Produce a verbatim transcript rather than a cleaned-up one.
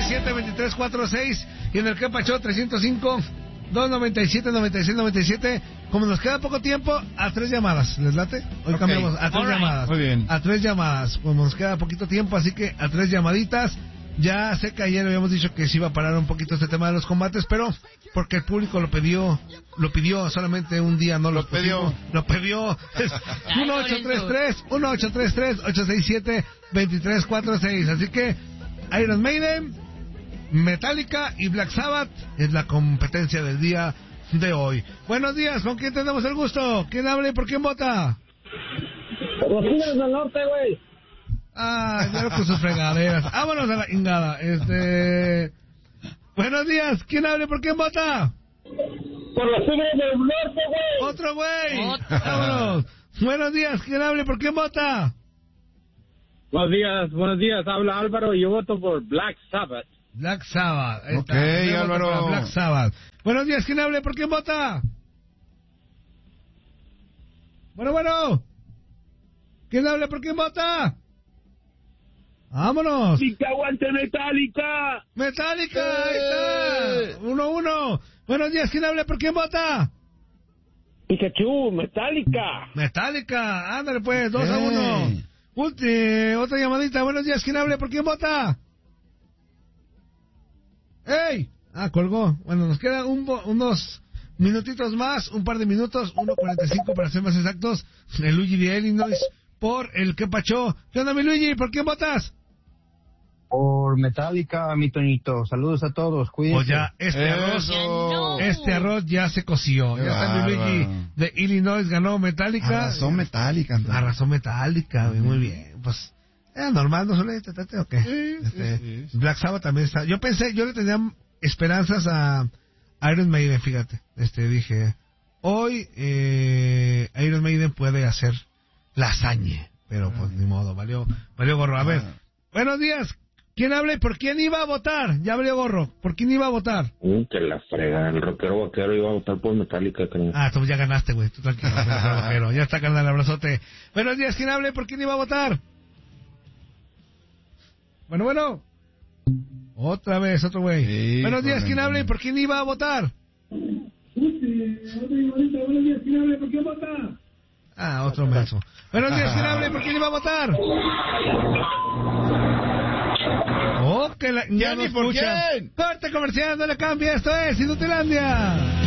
siete, veintitrés cuarenta y seis y en el que Pacho trescientos cinco, doscientos noventa y siete, noventa y seis, noventa y siete. Como nos queda poco tiempo, a tres llamadas. ¿Les late? Hoy okay. Cambiamos a tres right. llamadas. Muy bien. A tres llamadas. Como nos queda poquito tiempo, así que a tres llamaditas. Ya sé que ayer habíamos dicho que se iba a parar un poquito este tema de los combates, pero porque el público lo pidió, lo pidió solamente un día, no lo, lo pidió. Lo pidió. uno ocho tres tres, uno ocho tres tres, ocho seis siete, dos tres cuatro seis. Así que Iron Maiden, Metallica y Black Sabbath es la competencia del día de hoy. Buenos días, ¿con quién tenemos el gusto? ¿Quién habla y por quién vota? Los Tigres del Norte, güey. Ah, ya con sus fregaderas. Vámonos a la ingada. Este... Buenos días, ¿quién habla y por quién vota? Por los Tigres del Norte, güey. Otro güey. Vámonos. Buenos días, ¿quién habla y por quién vota? Buenos días, buenos días. Habla Álvaro y yo voto por Black Sabbath. Black Sabbath. Ok, Álvaro. Black Sabbath. Buenos días, ¿quién habla y por quién vota? Bueno, bueno. ¿Quién habla y por quién vota? ¡Vámonos! ¡Metallica, aguante Metallica! ¡Metallica! ¡Ahí está! ¡Uno, uno! Buenos días, ¿quién habla? ¿Por quién vota? Pikachu, Metallica. Metallica, ándale pues, dos a uno. Ulti, otra llamadita, buenos días, ¿quién habla? ¿Por quién vota? ¡Ey! Ah, colgó. Bueno, nos quedan un, unos minutitos más, un par de minutos, uno cuarenta y cinco para ser más exactos. El Luigi de Illinois por el que pachó. ¿Qué onda, mi Luigi? ¿Por quién votas? Por Metallica, mi Toñito. Saludos a todos, cuídense. Pues ya, este arroz, no. este arroz ya se coció. Qué ya está mi Luigi de Illinois, ganó Metallica. Arrasó Metallica. Arrasó Metallica, uh-huh. Muy bien. Pues, ¿era normal, no solo este o qué? Sí, este, sí, sí. Black Sabbath también está. Yo pensé, yo le tenía esperanzas a Iron Maiden, fíjate. Este, dije, hoy eh, Iron Maiden puede hacer la hazaña. Pero pues ni modo, valió, valió gorro. A ver, buenos días. ¿Quién habla y por quién iba a votar? Ya valió gorro. ¿Por quién iba a votar? Uh, que la frega. El rockero vaquero iba a votar por Metallica, creo. Ah, tú ya ganaste, güey. Tú tranquilo. Vaquero. Ya está, carnal, abrazote. Buenos días. ¿Quién habla y por quién iba a votar? Bueno, bueno. Otra vez, otro güey. Sí, buenos días. ¿Quién habla y por quién iba a votar? Buenos días. ¿Quién habla y por quién vota? Ah, otro menso. Buenos días, ¿quién habla y por quién iba a votar? Oh, que la... Ya ni por quién. Corte comercial, no le cambie, esto es Inutilandia.